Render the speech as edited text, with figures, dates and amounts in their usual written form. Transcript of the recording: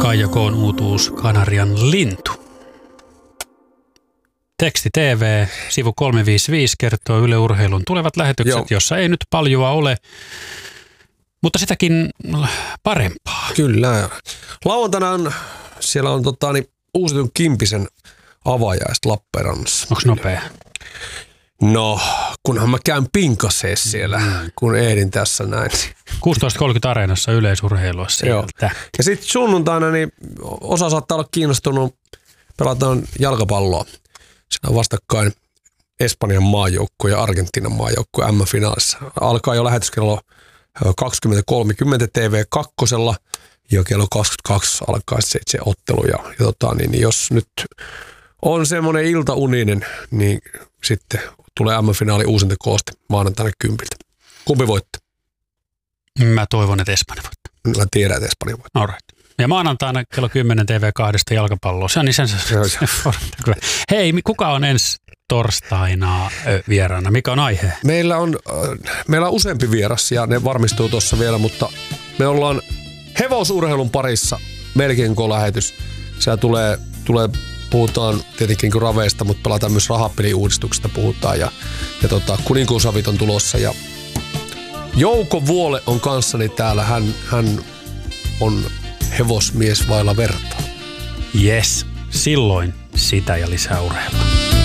Kaijakoon uutuus Kanarian lintu. Teksti TV, sivu 355 kertoo Yle Urheilun tulevat lähetykset, jossa ei nyt paljoa ole, mutta sitäkin parempaa. Kyllä. Lauantaina siellä on uusitun Kimpisen avajaiset Lappeenrannassa. Onko nopea? No, kunhan mä käyn pinkaseen siellä, kun ehdin tässä näin. 16.30 Areenassa Yleisurheilua sieltä. Joo. Ja sitten sunnuntaina niin osa saattaa olla kiinnostunut, pelataan jalkapalloa. Siinä on vastakkain Espanjan maajoukko ja Argentiinan maajoukko M-finaalissa. Alkaa jo lähetys kello 20.30 TV2 ja kello 22 alkaa se ottelu. Niin jos nyt on semmoinen iltauninen, niin sitten tulee M-finaali uusintakooste maanantaina 10. Kumpi voitti? Mä toivon, että Espanja voittaa. Mä tiedän, että Espanja voittaa. All right. Ja maanantaina kello 10 TV2 jalkapalloa. Se on Hei, kuka on ensi torstaina vieraana? Mikä on aihe? Meillä on useampi vieras ja ne varmistuu tuossa vielä, mutta me ollaan hevosurheilun parissa melkein lähetys. Siellä tulee puhutaan tietenkin raveista, mutta pelataan myös rahapeliuudistuksesta puhutaan ja kuninkuusavit on tulossa ja Jouko Vuole on kanssani täällä. Hän on hevosmies vailla vertaa. Yes, silloin sitä ja lisää urheilua.